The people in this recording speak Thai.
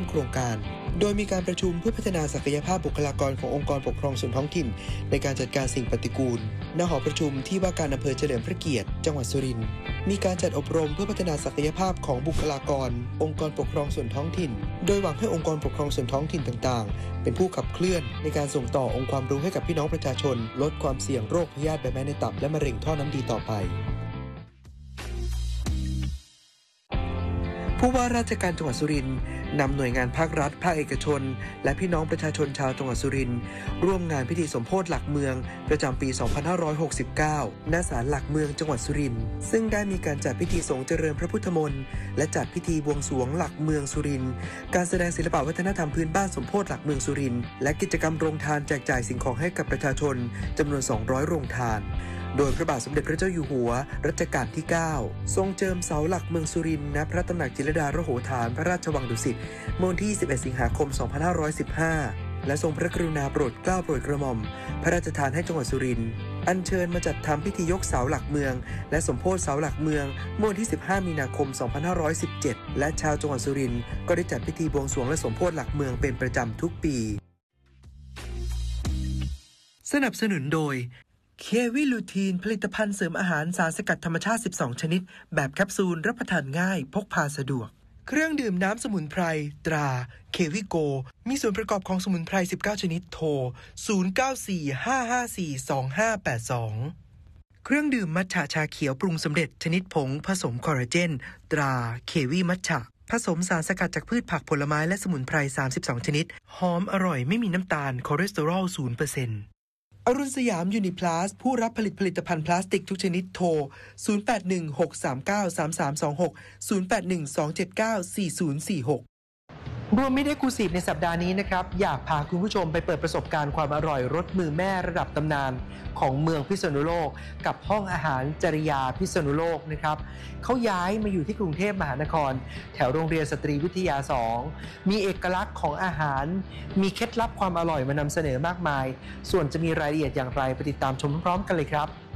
โครงการโดยมีการประชุมเพื่อพัฒนาศักยภาพบุคลากรขององค์กรปกครองส่วนท้องถิ่นในการจัดการสิ่งปฏิกูลณหอประชุมที่ว่าการอำเภอเฉลิมพระเกียรติจังหวัดสุรินทร์มีการจัดอบรมเพื่อพัฒนาศักยภาพของบุคลากรองค์กรปกครองส่วนท้องถิ่นโดยหวังให้องค์กรปกครองส่วนท้องถิ่นต่างๆเป็นผู้ขับเคลื่อนในการส่งต่อองค์ความรู้ให้กับพี่น้องประชาชนลดความเสี่ยงโรคพยาธิใบไม้ในตับและมะเร็งท่อน้ำดีต่อไปผู้ว่าราชการจังหวัดสุรินทร์นำหน่วยงานภาครัฐภาคเอกชนและพี่น้องประชาชนชาวจังหวัดสุรินทร์ร่วมงานพิธีสมโภชหลักเมืองประจำปี 2569 ณ ศาลหลักเมืองจังหวัดสุรินทร์ซึ่งได้มีการจัดพิธีสงฆ์เจริญพระพุทธมนต์และจัดพิธีบวงสรวงหลักเมืองสุรินทร์การแสดงศิลปวัฒนธรรมพื้นบ้านสมโภชหลักเมืองสุรินทร์และกิจกรรมโรงทานแจกจ่ายสิ่งของให้กับประชาชนจำนวน 200 โรงทานโดยพระบาทสมเด็จพระเจ้าอยู่หัวรัชกาลที่ 9 ทรงเจิมเสาหลักเมืองสุรินทร์ณพระตำหนักจิตรลดาโรโหฐานพระราชวังดุสิตเมื่อวันที่ 21 สิงหาคม 2515 และทรงพระกรุณาโปรดเกล้าโปรดกระหม่อมพระราชทานให้จังหวัดสุรินทร์อัญเชิญมาจัดทำพิธียกเสาหลักเมืองและสมโภชเสาหลักเมืองเมื่อวันที่ 15 มีนาคม 2517 และชาวจังหวัดสุรินทร์ก็ได้จัดพิธีบวงสรวงและสมโภชหลักเมืองเป็นประจำทุกปีสนับสนุนโดยเควิลูทีนผลิตภัณฑ์เสริมอาหารสารสกัดธรรมชาติ 12 ชนิดแบบแคปซูลรับประทานง่ายพกพาสะดวกเครื่องดื่มน้ำสมุนไพรตราเควิโกมีส่วนประกอบของสมุนไพร 19 ชนิดโทร 0945542582 เครื่องดื่มมัทฉะชาเขียวปรุงสำเร็จชนิดผงผสมคอลลาเจนตราเควิมัทฉะผสมสารสกัดจากพืชผักผลไม้และสมุนไพร 32 ชนิดหอมอร่อยไม่มีน้ำตาลคอเลสเตอรอล 0%อรุณสยามยูนิพลัสผู้รับผลิตภัณฑ์พลาสติกทุกชนิดโทร 0816393326 0812794046 รวมมิตรเอ็กซ์คลูซีฟในสัปดาห์นี้นะครับอยากพาคุณผู้ชมไปเปิดประสบการณ์ความอร่อยรสมือแม่ระดับตำนานของเมืองพิษณุโลกกับห้องอาหารจริยาพิษณุโลกนะครับเขาย้ายมาอยู่ที่กรุงเทพมหานครแถวโรงเรียนสตรีวิทยา 2มีเอกลักษณ์ของอาหารมีเคล็ดลับความอร่อยมานำเสนอมากมายส่วนจะมีรายละเอียดอย่างไรไปติดตามชมพร้อมๆกันเลยครับ